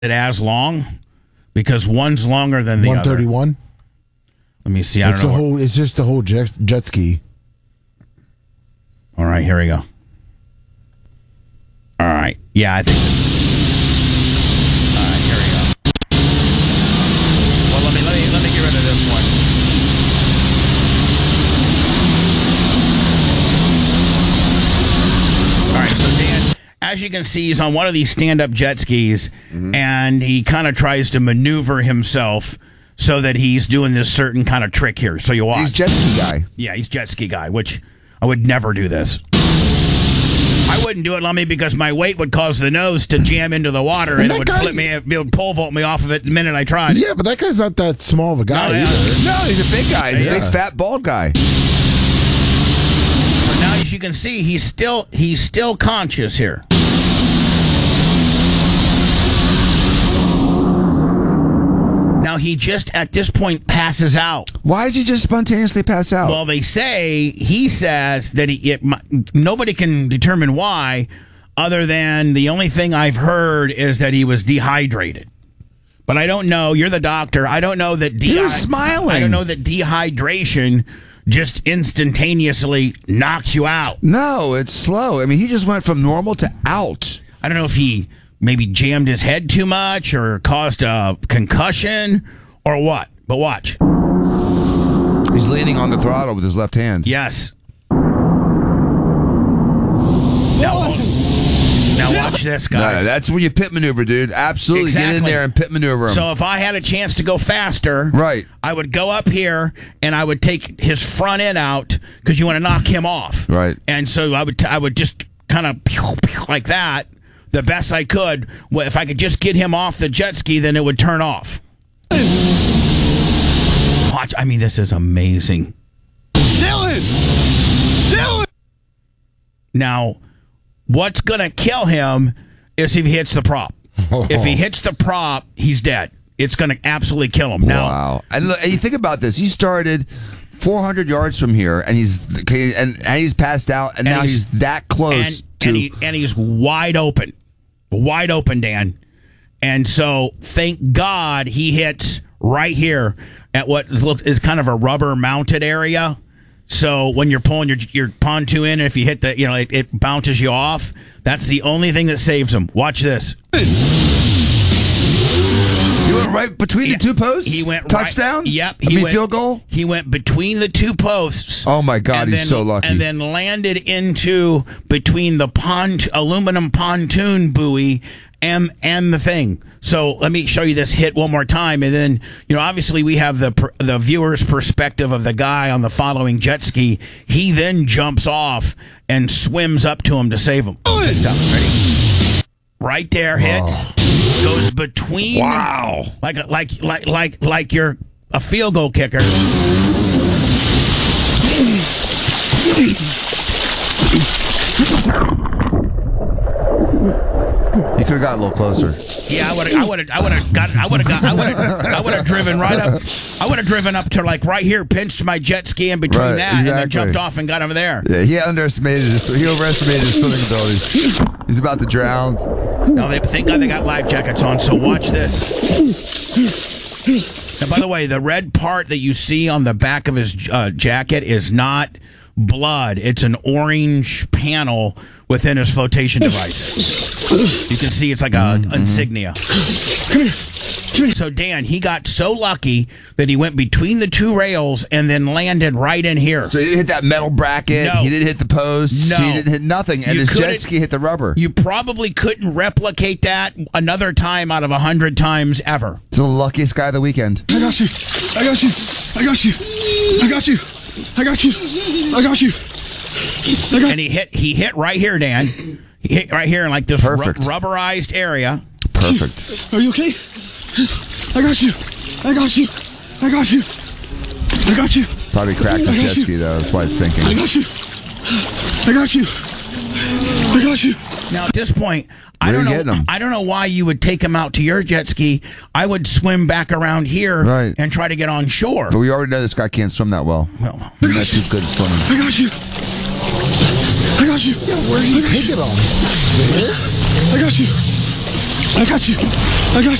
as long because one's longer than the 131? other. Let me see. I don't know. It's just the whole jet ski. All right, here we go. All right. Yeah, I think this is... All right, here we go. Well, let me get rid of this one. All right, so Dan, as you can see, he's on one of these stand-up jet skis, and he kind of tries to maneuver himself so that he's doing this certain kind of trick here. So you watch. He's jet ski guy. Yeah, he's jet ski guy, which I would never do this. I wouldn't do it, Lummy, because my weight would cause the nose to jam into the water, and it would flip me, it would pole vault me off of it the minute I tried. Yeah, but that guy's not that small of a guy either. No, he's a big guy. He's a big, fat, bald guy. So now, as you can see, he's still conscious here. Now, he just, at this point, passes out. Why does he just spontaneously pass out? Well, he says that nobody can determine why, other than the only thing I've heard is that he was dehydrated. But I don't know. You're the doctor. I don't know that he was smiling. I don't know that dehydration just instantaneously knocks you out. No, it's slow. I mean, he just went from normal to out. I don't know if he maybe jammed his head too much or caused a concussion or what. But watch. He's leaning on the throttle with his left hand. Yes. Now watch this, guys. No, that's when you pit maneuver, dude. Absolutely. Exactly. Get in there and pit maneuver him. So if I had a chance to go faster, right, I would go up here and I would take his front end out because you want to knock him off. Right. And so I would just kind of like that. The best I could. Well, if I could just get him off the jet ski, then it would turn off. Watch. I mean, this is amazing. Dylan! Now, what's going to kill him is if he hits the prop. If he hits the prop, he's dead. It's going to absolutely kill him. Now, wow. And look, and you think about this. He started 400 yards from here, and he's passed out, and now he's that close and he's wide open. Wide open, Dan. And so, thank God he hits right here at what is kind of a rubber-mounted area. So when you're pulling your pontoon in, and if you hit it bounces you off. That's the only thing that saves him. Watch this. He went right between the two posts? He went touchdown? Yep. Field goal? He went between the two posts. Oh, my God, he's so lucky. And then landed into between the aluminum pontoon buoy and the thing. So let me show you this hit one more time, and then obviously we have the viewer's perspective of the guy on the following jet ski. He then jumps off and swims up to him to save him. Check this out. Ready? Right there, hits, goes between. Wow! Like you're a field goal kicker. He could have got a little closer. Yeah, I would have driven right up. I would have driven up to like right here, pinched my jet ski in between and then jumped off and got him there. Yeah, he overestimated his swimming abilities. He's about to drown. No, thank God they got life jackets on. So watch this. And by the way, the red part that you see on the back of his jacket is not blood. It's an orange panel within his flotation device. You can see it's like a insignia. So Dan, he got so lucky that he went between the two rails and then landed right in here. So he didn't hit that metal bracket. No. He didn't hit the post. No. He didn't hit nothing. And his jet ski hit the rubber. You probably couldn't replicate that another time out of 100 times ever. He's the luckiest guy of the weekend. I got you. I got you. I got you. I got you. I got you. I got you. And he hit right here, Dan. He hit right here in like this rubberized area. Perfect. Are you okay? I got you. I got you. I got you. I got you. Probably cracked his jet ski though. That's why it's sinking. I got you. I got you. I got you. Now at this point, I don't know why you would take him out to your jet ski. I would swim back around here and try to get on shore. But we already know this guy can't swim that well. He's not too good at swimming. I got you. I got you. Yeah, where did you take it on? To his? I got you. I got you. I got